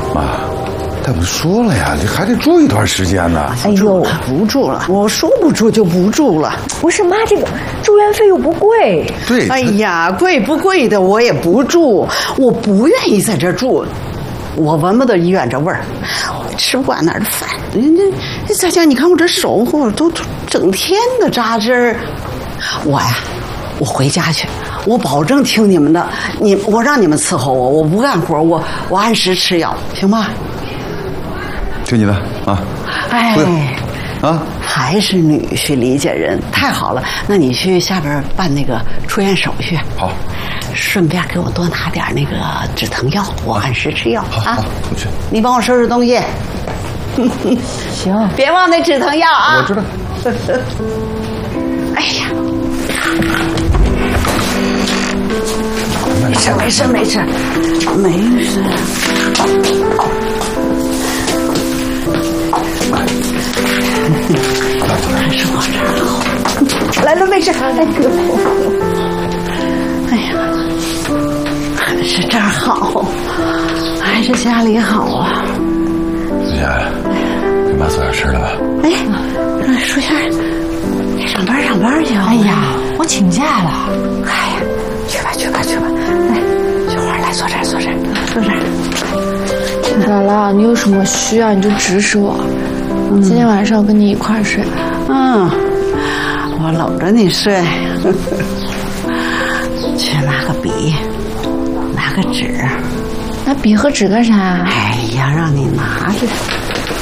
妈，他不说了呀，你还得住一段时间呢。 哎呦，不住了，我说不住就不住了。 不是妈，这个住院费又不贵。 对。 哎呀，贵不贵的我也不住，我不愿意在这住。我闻不得医院这味儿，我吃不惯那儿的饭。再加上你看我这手都整天的扎针儿。我回家去，我保证听你们的。我让你们伺候我，我不干活，我按时吃药，行吗？ 听你的啊。 哎， 啊， 还是女婿理解人，太好了。那你去下边办那个出院手续。 好。 顺便给我多拿点那个止疼药，我按时吃药啊。 好，我去。 你帮我收拾东西。 行， 别忘那止疼药啊。 我知道。 哎呀，没事。还是我这儿好。来了，没事。哎呀，还是这儿好，还是家里好啊。 苏霞，给妈做点吃的吧。 哎，淑霞，你上班去啊？ 哎呀，我请假了。 哎呀，去吧。来，菊花来坐这儿。 姥姥，你有什么需要你就指使我。今天晚上我跟你一块儿睡。 我搂着你睡。去拿个笔，拿个纸。 拿笔和纸干啥？ 哎呀，让你拿着。